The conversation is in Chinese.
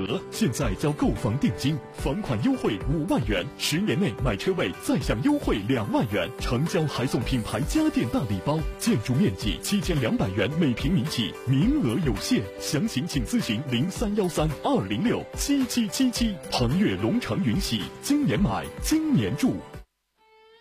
额，现在交购房定金，房款优惠5万元，10年内买车位再享优惠2万元，成交还送品牌家电大礼包，建筑面积7200元每平米起，名额有限，详情请咨询031320677777。腾越龙城云喜，今年买，今年住。